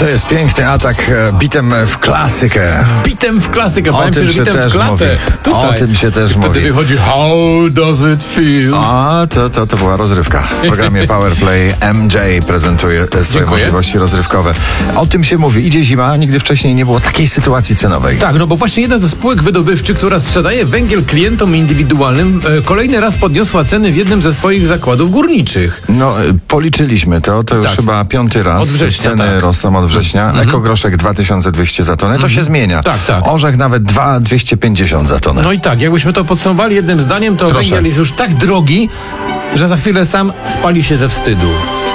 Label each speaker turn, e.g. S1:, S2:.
S1: To jest piękny atak bitem w klasykę.
S2: Bitem w klasykę,
S1: O tym się też mówi. O tym się też mówi.
S2: Wtedy wychodzi How does it feel?
S1: A, to była rozrywka. W programie Powerplay MJ prezentuje swoje możliwości rozrywkowe. O tym się mówi. Idzie zima, nigdy wcześniej nie było takiej sytuacji cenowej.
S2: Tak, no bo właśnie jedna ze spółek wydobywczych, która sprzedaje węgiel klientom indywidualnym, kolejny raz podniosła ceny w jednym ze swoich zakładów górniczych.
S1: No, policzyliśmy to już chyba 5. raz.
S2: Od września,
S1: ceny rosną od września. Ekogroszek 2200 za tonę. To się zmienia.
S2: Tak.
S1: Orzech nawet 2250 za tonę.
S2: No i tak, jakbyśmy to podsumowali jednym zdaniem, to węgiel jest już tak drogi, że za chwilę sam spali się ze wstydu.